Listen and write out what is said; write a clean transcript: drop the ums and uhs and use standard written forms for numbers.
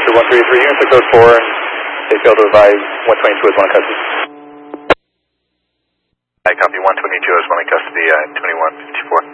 Officer 133, units to code 4, and they failed to advise 122 is one in custody. I copy 122 is one in custody, 2154.